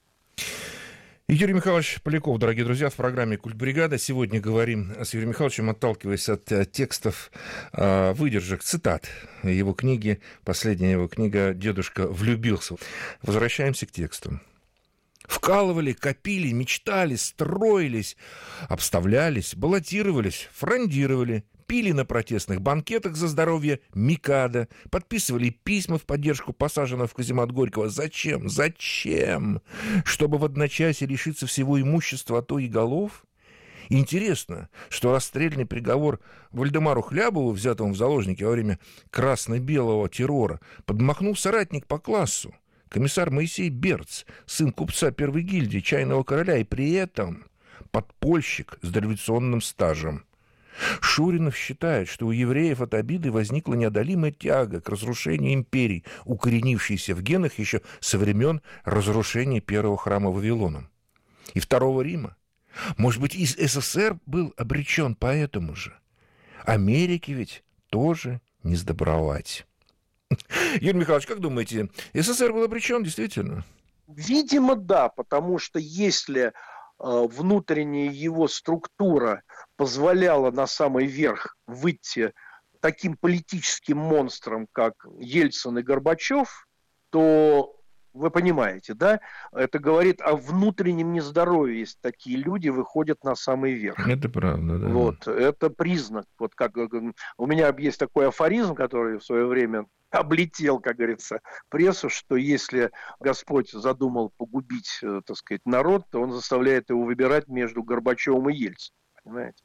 Юрий Михайлович Поляков, дорогие друзья, в программе «Культбригада». Сегодня говорим с Юрием Михайловичем, отталкиваясь от текстов, выдержек, цитат его книги. Последняя его книга «Дедушка влюбился». Возвращаемся к тексту. Вкалывали, копили, мечтали, строились, обставлялись, баллотировались, фрондировали, пили на протестных банкетах за здоровье Микадо, подписывали письма в поддержку посаженного в каземат Горького. Зачем? Зачем? Чтобы в одночасье лишиться всего имущества, а то и голов? Интересно, что расстрельный приговор Вальдемару Хлябову, взятому в заложники во время красно-белого террора, подмахнул соратник по классу, комиссар Моисей Берц, сын купца первой гильдии чайного короля, и при этом подпольщик с дореволюционным стажем. Шуринов считает, что у евреев от обиды возникла неодолимая тяга к разрушению империй, укоренившейся в генах еще со времен разрушения первого храма Вавилоном и Второго Рима. Может быть, и СССР был обречен поэтому же. Америке ведь тоже не сдобровать. Юрий Михайлович, как думаете, СССР был обречен действительно? Видимо, да, потому что если внутренняя его структура позволяла на самый верх выйти таким политическим монстрам, как Ельцин и Горбачев, то вы понимаете, да, это говорит о внутреннем нездоровье, если такие люди выходят на самый верх. Это правда, да. Вот, это признак. Вот как у меня есть такой афоризм, который в свое время облетел, как говорится, прессу, что если Господь задумал погубить, так сказать, народ, то он заставляет его выбирать между Горбачевым и Ельциным. Понимаете?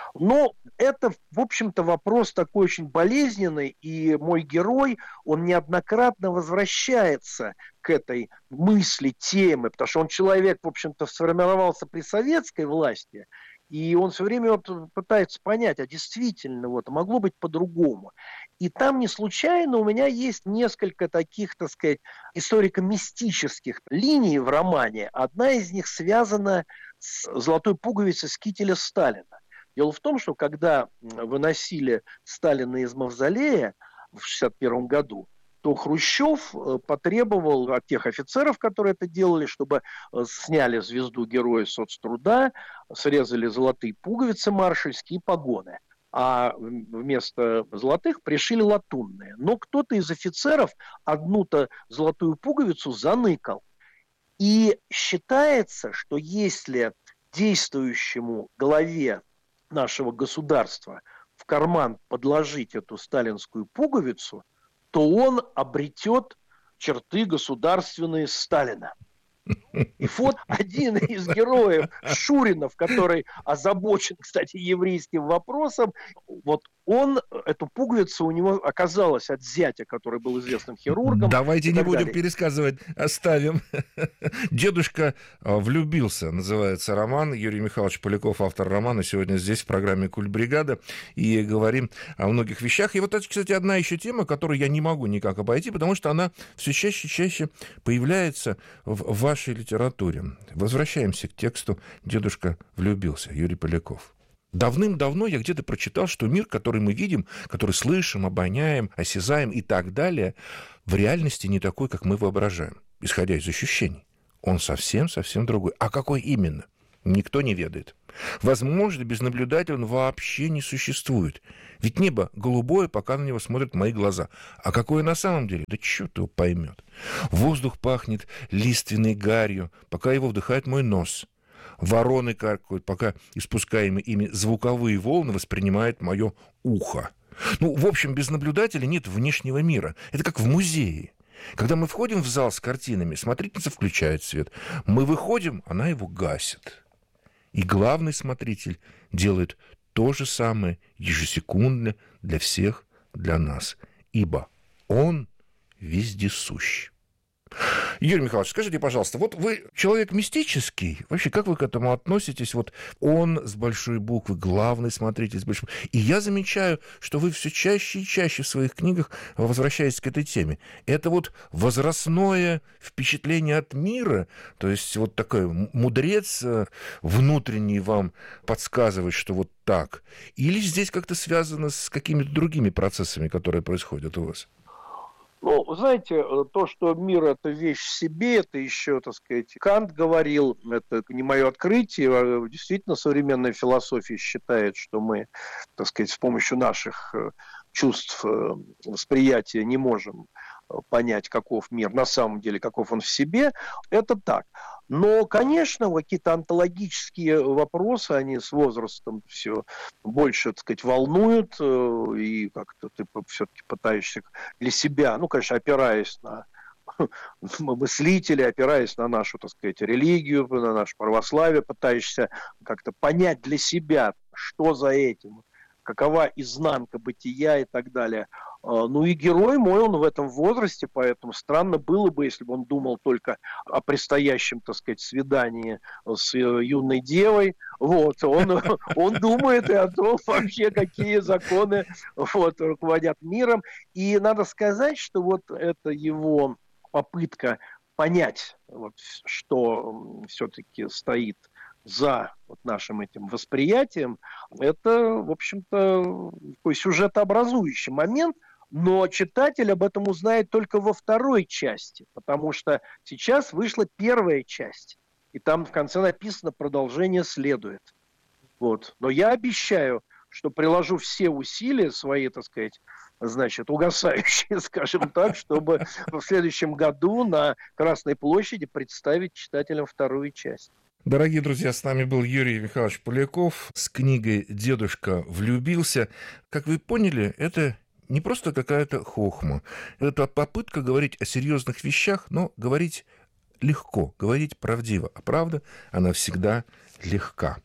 Но это, в общем-то, вопрос такой очень болезненный, и мой герой, он неоднократно возвращается к этой мысли, темы, потому что он человек, в общем-то, сформировался при советской власти, и он все время вот пытается понять, а действительно, вот, могло быть по-другому. И там не случайно у меня есть несколько таких, так сказать, историко-мистических линий в романе. Одна из них связана с золотой пуговицей с кителя Сталина. Дело в том, что когда выносили Сталина из мавзолея в шестьдесят первом году, то Хрущев потребовал от тех офицеров, которые это делали, чтобы сняли звезду Героя соцтруда, срезали золотые пуговицы маршальские и погоны. А вместо золотых пришили латунные. Но кто-то из офицеров одну-то золотую пуговицу заныкал. И считается, что если действующему главе нашего государства в карман подложить эту сталинскую пуговицу, то он обретет черты государственные Сталина. И вот один из героев, Шуринов, который озабочен, кстати, еврейским вопросом, вот он, эту пуговицу у него оказалась от зятя, который был известным хирургом. Давайте не будем далее. пересказывать, оставим. «Дедушка влюбился» называется роман. Юрий Михайлович Поляков, автор романа, сегодня здесь в программе «Культбригада». И говорим о многих вещах. И вот это, кстати, одна еще тема, которую я не могу никак обойти, потому что она все чаще и чаще появляется в вашей литературе. литературе. Возвращаемся к тексту «Дедушка влюбился», Юрий Поляков. Давным-давно я где-то прочитал, что мир, который мы видим, который слышим, обоняем, осязаем и так далее, в реальности не такой, как мы воображаем, исходя из ощущений. Он совсем-совсем другой. А какой именно? Никто не ведает. Возможно, без наблюдателя он вообще не существует. Ведь небо голубое, пока на него смотрят мои глаза. А какое на самом деле? Да черт его поймет. Воздух пахнет лиственной гарью, пока его вдыхает мой нос. Вороны каркают, пока испускаемые ими звуковые волны воспринимает мое ухо. Ну, в общем, без наблюдателя нет внешнего мира. Это как в музее. Когда мы входим в зал с картинами, смотрительница включает свет. Мы выходим, она его гасит. И главный смотритель делает то же самое ежесекундно для всех, для нас. Ибо он вездесущ. Юрий Михайлович, скажите, пожалуйста, вот вы человек мистический, вообще как вы к этому относитесь? Вот он с большой буквы, главный смотритель с большой буквы. И я замечаю, что вы все чаще и чаще в своих книгах возвращаетесь к этой теме. Это вот возрастное впечатление от мира, то есть вот такой мудрец внутренний вам подсказывает, что вот так. Или здесь как-то связано с какими-то другими процессами, которые происходят у вас? Ну, вы знаете, то, что мир – это вещь в себе, это еще, так сказать, Кант говорил, это не мое открытие, действительно современная философия считает, что мы, так сказать, с помощью наших чувств восприятия не можем понять, каков мир на самом деле, каков он в себе, это так. Но, конечно, какие-то онтологические вопросы, они с возрастом все больше, так сказать, волнуют, и как-то ты все-таки пытаешься для себя, ну, конечно, опираясь на мыслители, опираясь на нашу, так сказать, религию, на наше православие, пытаешься как-то понять для себя, что за этим, какова изнанка бытия и так далее. Ну и герой мой, он в этом возрасте, поэтому странно было бы, если бы он думал только о предстоящем, так сказать, свидании с юной девой. Вот, он, он думает и о том вообще, какие законы вот, руководят миром. И надо сказать, что вот это его попытка понять, вот, что все-таки стоит за вот нашим этим восприятием, это, в общем-то, такой сюжетообразующий момент, но читатель об этом узнает только во второй части, потому что сейчас вышла первая часть, и там в конце написано «Продолжение следует». Вот. Но я обещаю, что приложу все усилия свои, так сказать, значит, угасающие, скажем так, чтобы в следующем году на Красной площади представить читателям вторую часть. Дорогие друзья, с нами был Юрий Михайлович Поляков с книгой «Дедушка влюбился». Как вы поняли, это не просто какая-то хохма. Это попытка говорить о серьезных вещах, но говорить легко, говорить правдиво. А правда, она всегда легка.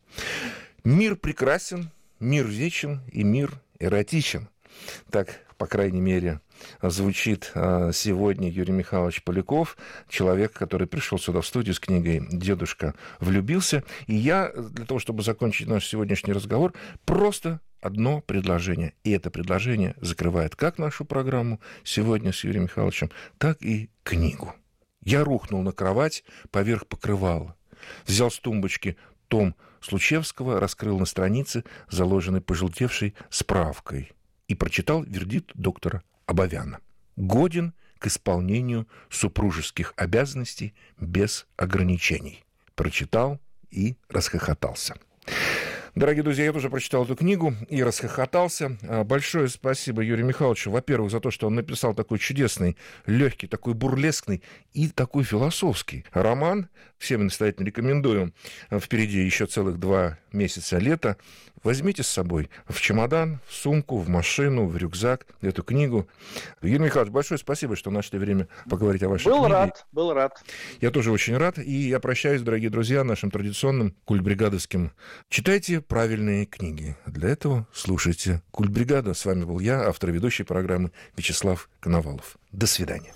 Мир прекрасен, мир вечен и мир эротичен. Так, по крайней мере, звучит сегодня Юрий Михайлович Поляков, человек, который пришел сюда в студию с книгой «Дедушка влюбился». И я, для того, чтобы закончить наш сегодняшний разговор, просто одно предложение. И это предложение закрывает как нашу программу сегодня с Юрием Михайловичем, так и книгу. Я рухнул на кровать поверх покрывала, взял с тумбочки том Случевского, раскрыл на странице, заложенной пожелтевшей справкой, и прочитал вердикт доктора Абовяна. Годен к исполнению супружеских обязанностей без ограничений. Прочитал и расхохотался. Дорогие друзья, я тоже прочитал эту книгу и расхохотался. Большое спасибо Юрию Михайловичу, во-первых, за то, что он написал такой чудесный, легкий, такой бурлескный и такой философский роман. Всем настоятельно рекомендую. Впереди еще целых два месяца лета. Возьмите с собой в чемодан, в сумку, в машину, в рюкзак эту книгу. Юрий Михайлович, большое спасибо, что нашли время поговорить о вашей был книге. Был рад, был рад. Я тоже очень рад. И я прощаюсь, дорогие друзья, нашим традиционным культбригадовским. Читайте правильные книги. Для этого слушайте «Культбригада». С вами был я, автор и ведущий программы Вячеслав Коновалов. До свидания.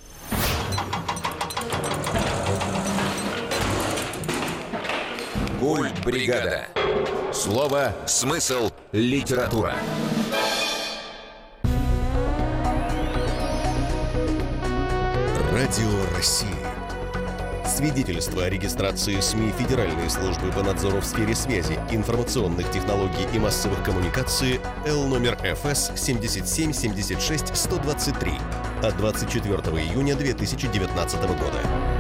Культбригада. Слово, смысл, литература. Радио России. Свидетельство о регистрации СМИ Федеральной службы по надзору в сфере связи, информационных технологий и массовых коммуникаций Л номер Ф С семьдесят семь семьдесят шесть сто двадцать три от двадцать четвёртого июня две тысячи девятнадцатого года.